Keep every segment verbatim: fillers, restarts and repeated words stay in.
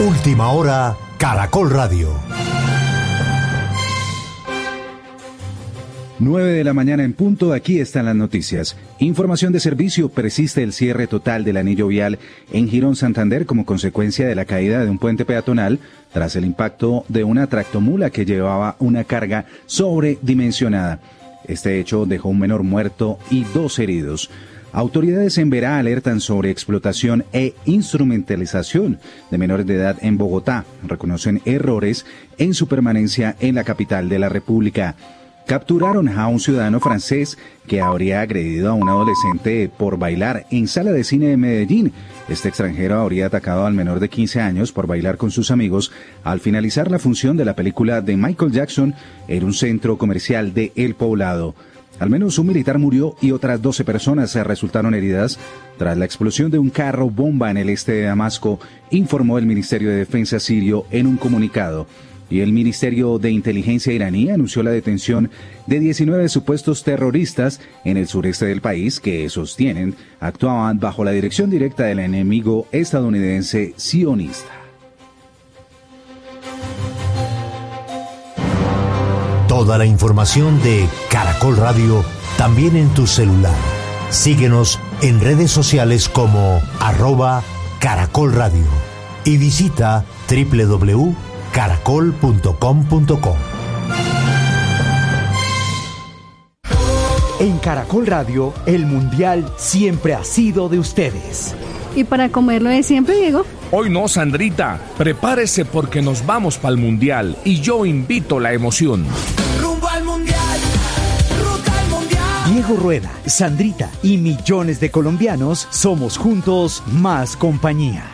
Última hora, Caracol Radio. nueve de la mañana en punto, aquí están las noticias. Información de servicio: persiste el cierre total del anillo vial en Girón Santander como consecuencia de la caída de un puente peatonal tras el impacto de una tractomula que llevaba una carga sobredimensionada. Este hecho dejó un menor muerto y dos heridos. Autoridades en Verá alertan sobre explotación e instrumentalización de menores de edad en Bogotá. Reconocen errores en su permanencia en la capital de la República. Capturaron a un ciudadano francés que habría agredido a un adolescente por bailar en sala de cine de Medellín. Este extranjero habría atacado al menor de quince años por bailar con sus amigos al finalizar la función de la película de Michael Jackson en un centro comercial de El Poblado. Al menos un militar murió y otras doce personas resultaron heridas tras la explosión de un carro bomba en el este de Damasco, informó el Ministerio de Defensa sirio en un comunicado. Y el Ministerio de Inteligencia iraní anunció la detención de diecinueve supuestos terroristas en el sureste del país que sostienen actuaban bajo la dirección directa del enemigo estadounidense sionista. Toda la información de Caracol Radio también en tu celular. Síguenos en redes sociales como arroba Caracol Radio y visita doble u doble u doble u punto caracol punto com punto co. En Caracol Radio, el Mundial siempre ha sido de ustedes. ¿Y para comerlo de siempre, Diego? Hoy no, Sandrita. Prepárese porque nos vamos para el Mundial y yo invito la emoción. Rumbo al Mundial, ruta al Mundial. Diego Rueda, Sandrita y millones de colombianos somos juntos más compañía.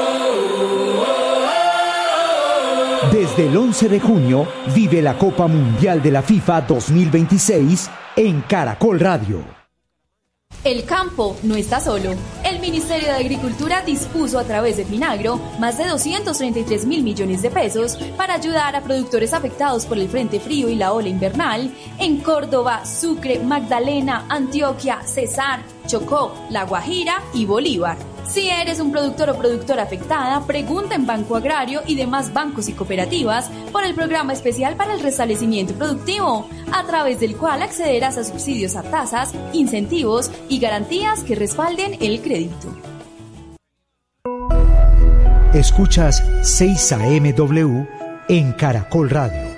Desde el once de junio, vive la Copa Mundial de la FIFA dos mil veintiséis en Caracol Radio. El campo no está solo. El Ministerio de Agricultura dispuso a través de Finagro más de doscientos treinta y tres mil millones de pesos para ayudar a productores afectados por el frente frío y la ola invernal en Córdoba, Sucre, Magdalena, Antioquia, Cesar, Chocó, La Guajira y Bolívar. Si eres un productor o productora afectada, pregunta en Banco Agrario y demás bancos y cooperativas por el programa especial para el restablecimiento productivo, a través del cual accederás a subsidios a tasas, incentivos y garantías que respalden el crédito. Escuchas seis A M W en Caracol Radio.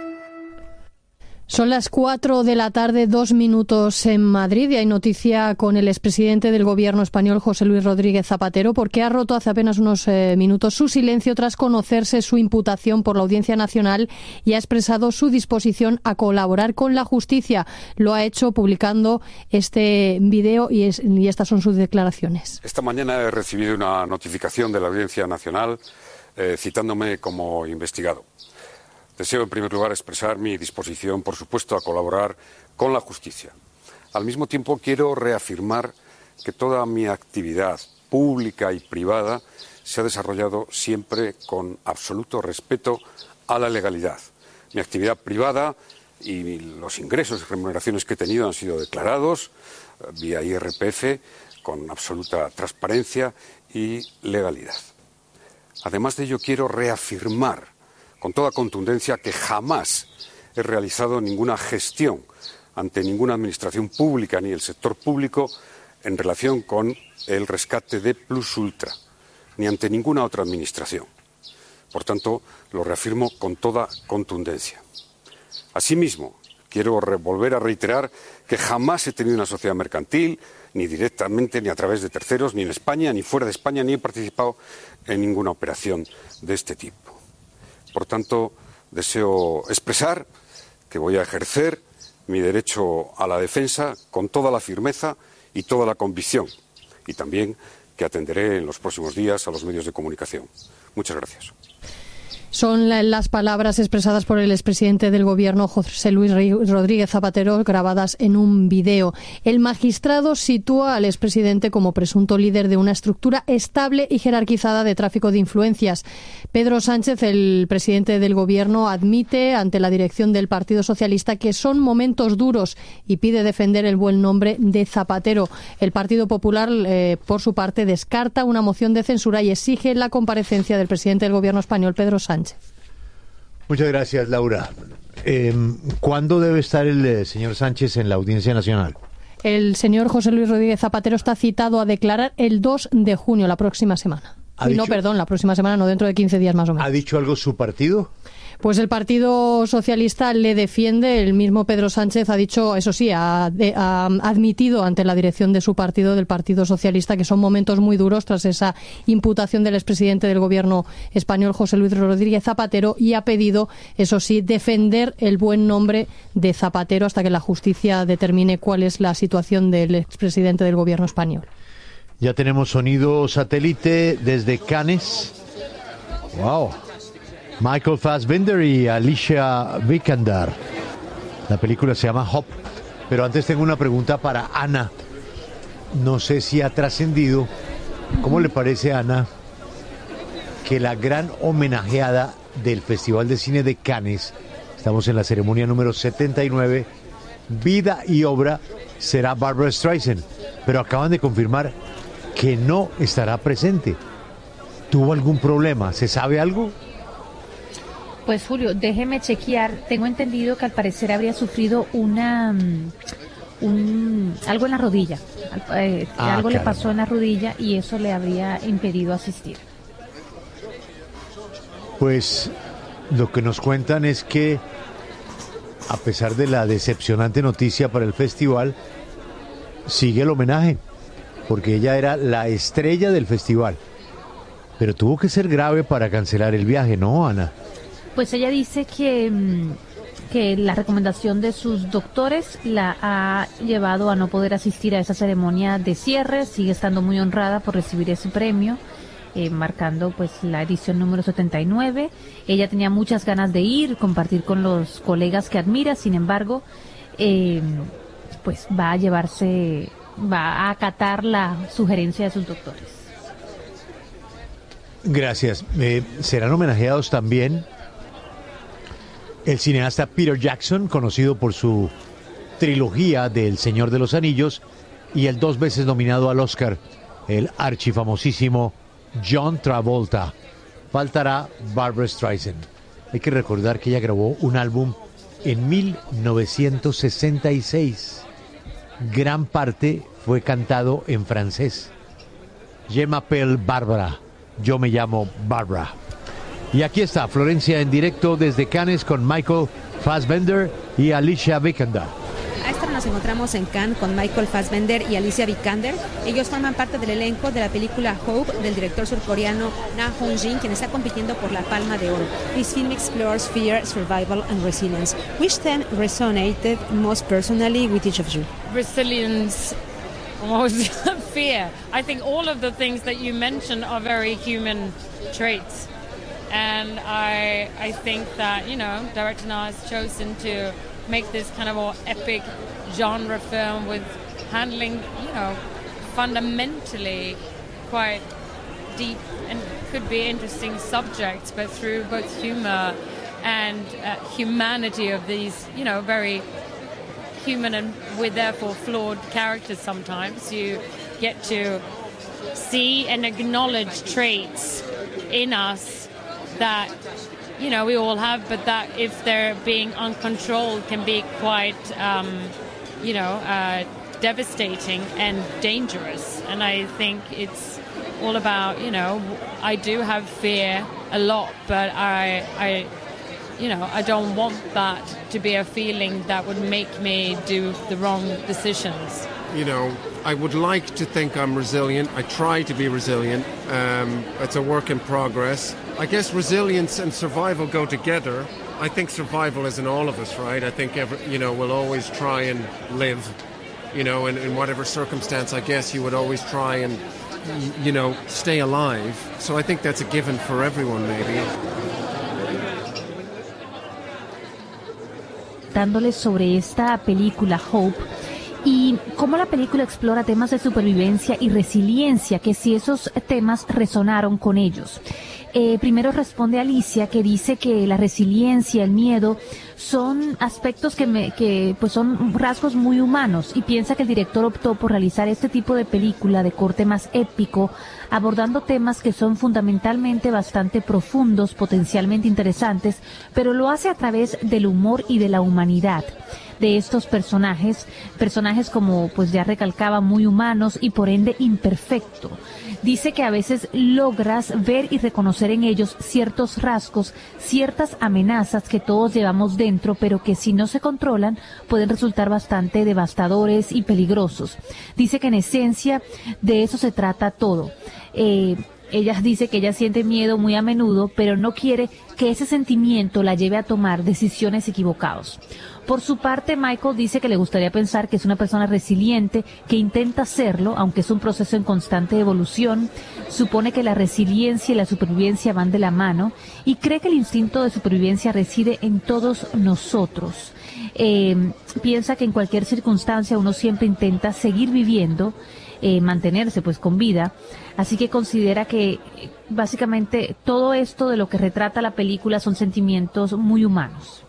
Son las cuatro de la tarde, dos minutos en Madrid, y hay noticia con el expresidente del gobierno español, José Luis Rodríguez Zapatero, porque ha roto hace apenas unos eh, minutos su silencio tras conocerse su imputación por la Audiencia Nacional y ha expresado su disposición a colaborar con la justicia. Lo ha hecho publicando este video y, es, y estas son sus declaraciones. Esta mañana he recibido una notificación de la Audiencia Nacional eh, citándome como investigado. Deseo, en primer lugar, expresar mi disposición, por supuesto, a colaborar con la justicia. Al mismo tiempo, quiero reafirmar que toda mi actividad pública y privada se ha desarrollado siempre con absoluto respeto a la legalidad. Mi actividad privada y los ingresos y remuneraciones que he tenido han sido declarados vía I R P F con absoluta transparencia y legalidad. Además de ello, quiero reafirmar con toda contundencia que jamás he realizado ninguna gestión ante ninguna administración pública ni el sector público en relación con el rescate de Plus Ultra, ni ante ninguna otra administración. Por tanto, lo reafirmo con toda contundencia. Asimismo, quiero volver a reiterar que jamás he tenido una sociedad mercantil, ni directamente, ni a través de terceros, ni en España, ni fuera de España, ni he participado en ninguna operación de este tipo. Por tanto, deseo expresar que voy a ejercer mi derecho a la defensa con toda la firmeza y toda la convicción, y también que atenderé en los próximos días a los medios de comunicación. Muchas gracias. Son la, las palabras expresadas por el expresidente del Gobierno, José Luis Rodríguez Zapatero, grabadas en un video. El magistrado sitúa al expresidente como presunto líder de una estructura estable y jerarquizada de tráfico de influencias. Pedro Sánchez, el presidente del Gobierno, admite ante la dirección del Partido Socialista que son momentos duros y pide defender el buen nombre de Zapatero. El Partido Popular, eh, por su parte, descarta una moción de censura y exige la comparecencia del presidente del Gobierno español, Pedro Sánchez. Muchas gracias, Laura. Eh, ¿Cuándo debe estar el eh, señor Sánchez en la Audiencia Nacional? El señor José Luis Rodríguez Zapatero está citado a declarar el dos de junio, la próxima semana. Y no, perdón, la próxima semana, no, dentro de quince días más o menos. ¿Ha dicho algo su partido? Pues el Partido Socialista le defiende. El mismo Pedro Sánchez ha dicho, eso sí, ha, de, ha admitido ante la dirección de su partido, del Partido Socialista, que son momentos muy duros tras esa imputación del expresidente del Gobierno español, José Luis Rodríguez Zapatero, y ha pedido, eso sí, defender el buen nombre de Zapatero hasta que la justicia determine cuál es la situación del expresidente del Gobierno español. Ya tenemos sonido satélite desde Cannes. Wow. Michael Fassbender y Alicia Vikander. La película se llama Hop. Pero antes tengo una pregunta para Ana. No sé si ha trascendido. ¿Cómo le parece, Ana, que la gran homenajeada del Festival de Cine de Cannes, estamos en la ceremonia número setenta y nueve, vida y obra, será Barbra Streisand? Pero acaban de confirmar que no estará presente. ¿Tuvo algún problema? ¿Se sabe algo? Pues Julio, déjeme chequear. Tengo entendido que al parecer habría sufrido una un, algo en la rodilla. Eh, ah, algo caramba. Le pasó en la rodilla y eso le habría impedido asistir. Pues lo que nos cuentan es que, a pesar de la decepcionante noticia para el festival, sigue el homenaje, porque ella era la estrella del festival. Pero tuvo que ser grave para cancelar el viaje, ¿no, Ana? Pues ella dice que, que la recomendación de sus doctores la ha llevado a no poder asistir a esa ceremonia de cierre. Sigue estando muy honrada por recibir ese premio, eh, marcando pues la edición número setenta y nueve. Ella tenía muchas ganas de ir, compartir con los colegas que admira. Sin embargo, eh, pues va a llevarse, va a acatar la sugerencia de sus doctores. Gracias. Eh, serán homenajeados también el cineasta Peter Jackson, conocido por su trilogía del Señor de los Anillos, y el dos veces nominado al Oscar, el archifamosísimo John Travolta. Faltará Barbra Streisand. Hay que recordar que ella grabó un álbum en mil novecientos sesenta y seis. Gran parte fue cantado en francés. Je m'appelle Barbara. Yo me llamo Barbara. Y aquí está Florencia en directo desde Cannes con Michael Fassbender y Alicia Vikander. A esta hora nos encontramos en Cannes con Michael Fassbender y Alicia Vikander. Ellos forman parte del elenco de la película Hope del director surcoreano Na Hong-jin, quien está compitiendo por la Palma de Oro. This film explores fear, survival and resilience. Which theme resonated most personally with each of you? Resilience. Was fear. I think all of the things that you mentioned are very human traits. And I I think that, you know, director now has chosen to make this kind of more epic genre film with handling, you know, fundamentally quite deep and could be interesting subjects, but through both humor and uh, humanity of these, you know, very human and with therefore flawed characters sometimes. You get to see and acknowledge traits in us that, you know, we all have, but that if they're being uncontrolled can be quite, um, you know, uh, devastating and dangerous. And I think it's all about, you know, I do have fear a lot, but I, I, you know, I don't want that to be a feeling that would make me do the wrong decisions. You know, I would like to think I'm resilient. I try to be resilient. Um, it's a work in progress. I guess resilience and survival go together. I think survival is in all of us, right? I think, every, you know, we'll always try and live, you know, in, in whatever circumstance. I guess you would always try and, you know, stay alive. So I think that's a given for everyone, maybe. preguntándoles sobre esta película Hope y cómo la película explora temas de supervivencia y resiliencia, que si esos temas resonaron con ellos. Eh, primero responde Alicia, que dice que la resiliencia, el miedo, son aspectos que, me, que pues son rasgos muy humanos, y piensa que el director optó por realizar este tipo de película de corte más épico, abordando temas que son fundamentalmente bastante profundos, potencialmente interesantes, pero lo hace a través del humor y de la humanidad de estos personajes, personajes como pues ya recalcaba, muy humanos y por ende imperfectos. Dice que a veces logras ver y reconocer en ellos ciertos rasgos, ciertas amenazas que todos llevamos dentro, pero que si no se controlan pueden resultar bastante devastadores y peligrosos. Dice que en esencia de eso se trata todo. Eh, ella dice que ella siente miedo muy a menudo, pero no quiere que ese sentimiento la lleve a tomar decisiones equivocadas. Por su parte, Michael dice que le gustaría pensar que es una persona resiliente, que intenta serlo, aunque es un proceso en constante evolución. Supone que la resiliencia y la supervivencia van de la mano y cree que el instinto de supervivencia reside en todos nosotros. Eh, piensa que en cualquier circunstancia uno siempre intenta seguir viviendo, eh, mantenerse pues con vida, así que considera que básicamente todo esto de lo que retrata la película son sentimientos muy humanos.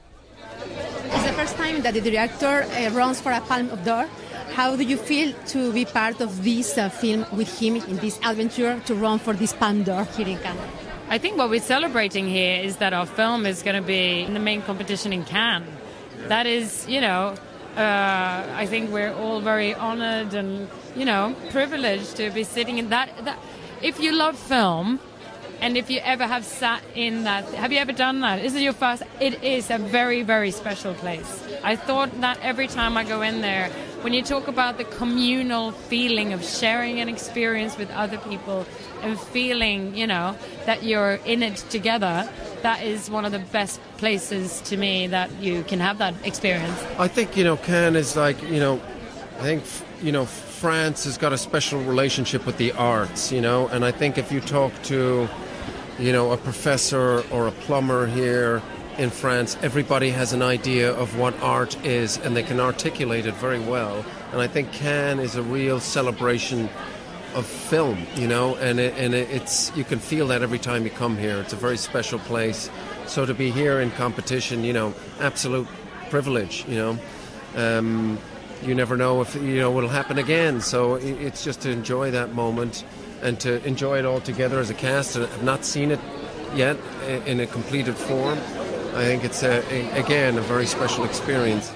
It's the first time that the director uh, runs for a Palme d'Or. How do you feel to be part of this uh, film with him in this adventure to run for this Palme d'Or here in Cannes? I think what we're celebrating here is that our film is going to be in the main competition in Cannes. That is, you know, uh, I think we're all very honored and, you know, privileged to be sitting in that. that if you love film, and if you ever have sat in that, have you ever done that? Is it your first? It is a very, very special place. I thought that every time I go in there, when you talk about the communal feeling of sharing an experience with other people and feeling, you know, that you're in it together, that is one of the best places to me that you can have that experience. I think, you know, Cannes is like, you know, I think, you know, France has got a special relationship with the arts, you know, and I think if you talk to, you know, a professor or a plumber here in France, everybody has an idea of what art is and they can articulate it very well. And I think Cannes is a real celebration of film, you know, and it, and it, it's you can feel that every time you come here. It's a very special place. So to be here in competition, you know, absolute privilege, you know. Um, you never know if, you know, what'll happen again. So it's just to enjoy that moment and to enjoy it all together as a cast. And I've not seen it yet in a completed form. I think it's, a, a, again, a very special experience.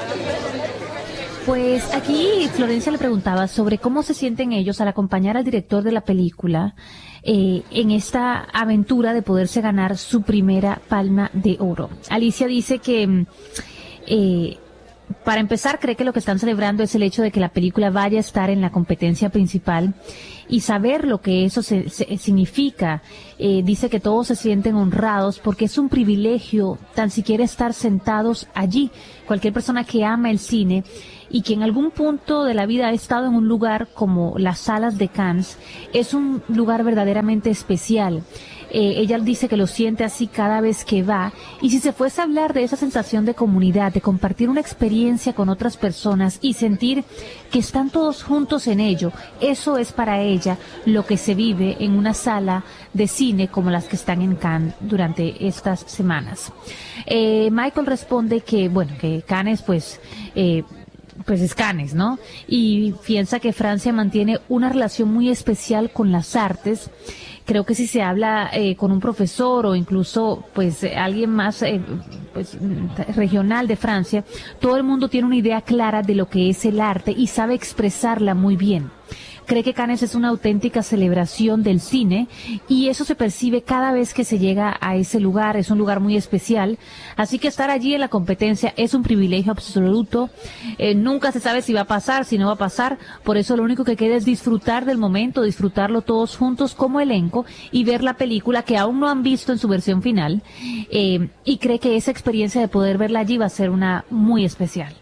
Pues aquí Florencia le preguntaba sobre cómo se sienten ellos al acompañar al director de la película eh, en esta aventura de poderse ganar su primera Palma de Oro. Alicia dice que eh, para empezar cree que lo que están celebrando es el hecho de que la película vaya a estar en la competencia principal y saber lo que eso se, se, significa. Eh, dice que todos se sienten honrados porque es un privilegio tan siquiera estar sentados allí. Cualquier persona que ama el cine y que en algún punto de la vida ha estado en un lugar como las salas de Cannes, es un lugar verdaderamente especial. Eh, ella dice que lo siente así cada vez que va, y si se fuese a hablar de esa sensación de comunidad, de compartir una experiencia con otras personas y sentir que están todos juntos en ello, eso es para ella lo que se vive en una sala de cine como las que están en Cannes durante estas semanas. Eh, Michael responde que, bueno, que Cannes pues... Eh, pues es Cannes, ¿no? Y piensa que Francia mantiene una relación muy especial con las artes. Creo que si se habla eh, con un profesor o incluso pues eh, alguien más eh, pues regional de Francia, todo el mundo tiene una idea clara de lo que es el arte y sabe expresarla muy bien. Cree que Cannes es una auténtica celebración del cine y eso se percibe cada vez que se llega a ese lugar. Es un lugar muy especial, así que estar allí en la competencia es un privilegio absoluto. Eh, nunca se sabe si va a pasar, si no va a pasar, por eso lo único que queda es disfrutar del momento, disfrutarlo todos juntos como elenco y ver la película que aún no han visto en su versión final, eh, y cree que esa experiencia de poder verla allí va a ser una muy especial.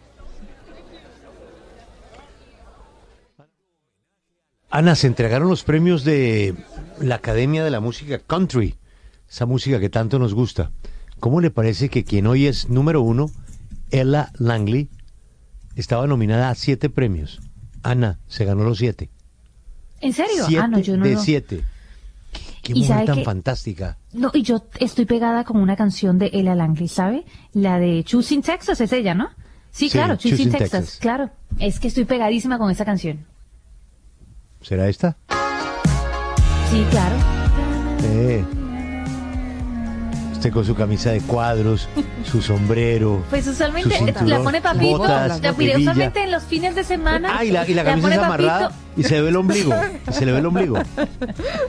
Ana, se entregaron los premios de la Academia de la Música Country, esa música que tanto nos gusta. ¿Cómo le parece que quien hoy es número uno Ella Langley estaba nominada a siete premios. Ana se ganó los siete. ¿En serio? Siete ah, no, yo no. de no. siete. Qué, qué ¿Y mujer sabe tan qué? fantástica. No, y yo estoy pegada con una canción de Ella Langley, ¿sabe? La de Choosing Texas, es ella, ¿no? Sí, Sí, claro, Choosing, Choosing Texas, Texas. claro. Es que estoy pegadísima con esa canción. ¿Será esta? Sí, claro. Eh. Usted con su camisa de cuadros, su sombrero. Pues usualmente su cinturón, la pone papito, botas, la pide hebilla. usualmente en los fines de semana. Ah, y la, y la camisa pone es amarrada papito. y se le ve el ombligo. Y se le ve el ombligo.